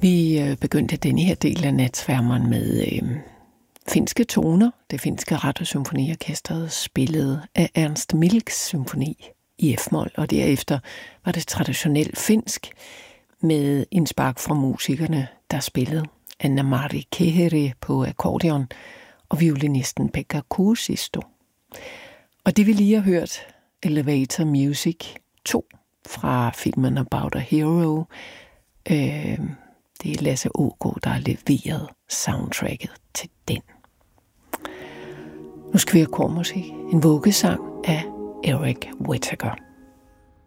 Vi begyndte denne her del af Natsværmeren med finske toner. Det finske Radiosymfoniorkestret spillede af Ernst Milks symfoni i F-mol, og derefter var det traditionelt finsk med indspark fra musikerne, der spillede Anna-Mari Keheri på akkordeon og violinisten Pekka Kuusisto. Og det vi lige har hørt, Elevator Music 2 fra filmen About a Hero. Det er Lasse Aagaard, der har leveret soundtracket til den. Nu skal vi have kormusik. En vuggesang af Eric Whittaker.